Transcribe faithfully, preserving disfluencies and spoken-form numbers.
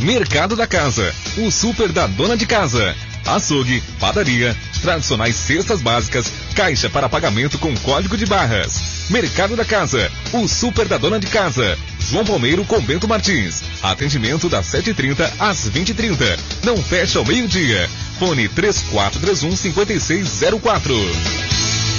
Mercado da Casa, o super da dona de casa. Açougue, padaria, tradicionais cestas básicas, caixa para pagamento com código de barras. Mercado da Casa, o super da dona de casa. João Palmeiro com Bento Martins. Atendimento das sete e trinta às vinte e trinta. Não fecha ao meio-dia. Fone três quatro três um, cinco seis zero quatro.